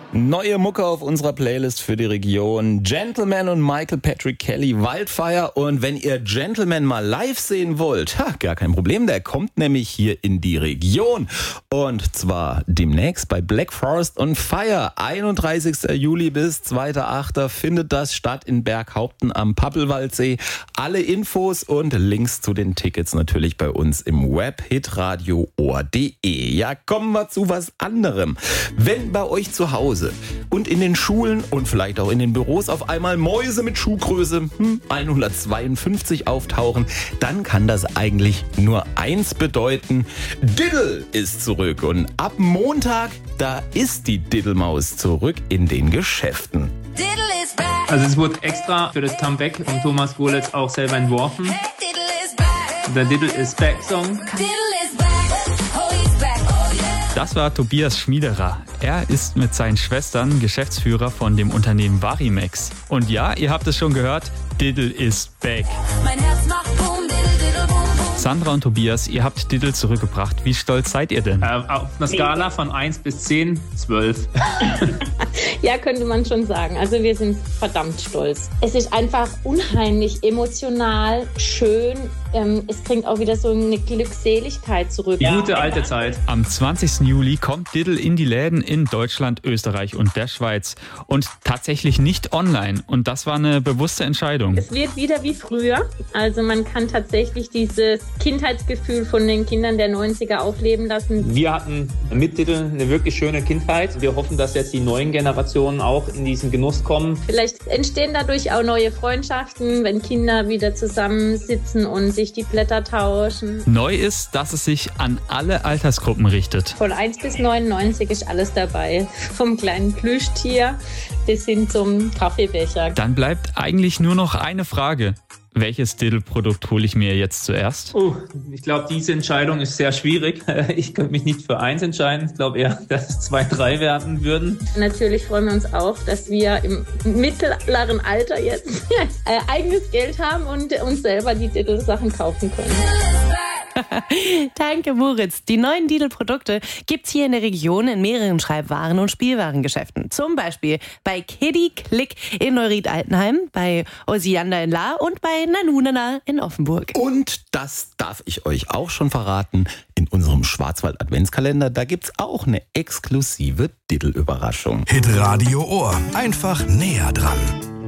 Neue Mucke auf unserer Playlist für die Region. Gentleman und Michael Patrick Kelly, Wildfire. Und wenn ihr Gentleman mal live sehen wollt, gar kein Problem, der kommt nämlich hier in die Region. Und zwar demnächst bei Black Forest on Fire. 31. Juli bis 2.8. findet das statt in Berghaupten am Pappelwaldsee. Alle Infos und Links zu den Tickets natürlich bei uns im Web hitradio.de. Ja, kommen wir zu was anderem. Wenn bei euch zu Hause und in den Schulen und vielleicht auch in den Büros auf einmal Mäuse mit Schuhgröße 152 auftauchen, dann kann das eigentlich nur eins bedeuten: Diddle ist zurück. Und ab Montag, da ist die Diddlemaus zurück in den Geschäften. Also es wurde extra für das Comeback von Thomas Goletz auch selber entworfen. Der Diddle is Back Song. Das war Tobias Schmiederer. Er ist mit seinen Schwestern Geschäftsführer von dem Unternehmen Varimex. Und ja, ihr habt es schon gehört, Diddle is back. Mein Herz macht boom, diddle, diddle, boom, boom. Sandra und Tobias, ihr habt Diddle zurückgebracht. Wie stolz seid ihr denn? Auf einer Skala von 1 bis 10, 12. Ja, könnte man schon sagen. Also wir sind verdammt stolz. Es ist einfach unheimlich emotional, schön. Es bringt auch wieder so eine Glückseligkeit zurück. Die gute alte Zeit. Am 20. Juli kommt Diddle in die Läden in Deutschland, Österreich und der Schweiz. Und tatsächlich nicht online. Und das war eine bewusste Entscheidung. Es wird wieder wie früher. Also man kann tatsächlich dieses Kindheitsgefühl von den Kindern der 90er aufleben lassen. Wir hatten mit Diddle eine wirklich schöne Kindheit. Wir hoffen, dass jetzt die neuen Generationen auch in diesen Genuss kommen. Vielleicht entstehen dadurch auch neue Freundschaften, wenn Kinder wieder zusammensitzen und sich die Blätter tauschen. Neu ist, dass es sich an alle Altersgruppen richtet. Von 1 bis 99 ist alles dabei. Vom kleinen Plüschtier bis hin zum Kaffeebecher. Dann bleibt eigentlich nur noch eine Frage. Welches Diddle-Produkt hole ich mir jetzt zuerst? Ich glaube, diese Entscheidung ist sehr schwierig. Ich könnte mich nicht für eins entscheiden. Ich glaube eher, dass es 2, 3 werden würden. Natürlich freuen wir uns auch, dass wir im mittleren Alter jetzt eigenes Geld haben und uns selber die Diddle-Sachen kaufen können. Danke, Moritz. Die neuen Diddle-Produkte gibt's hier in der Region in mehreren Schreibwaren- und Spielwarengeschäften. Zum Beispiel bei Kiddy Click in Neuried-Altenheim, bei Osiander in Lahr und bei Nanunana in Offenburg. Und das darf ich euch auch schon verraten: In unserem Schwarzwald-Adventskalender, da gibt's auch eine exklusive Diddle-Überraschung. Hitradio Ohr. Einfach näher dran.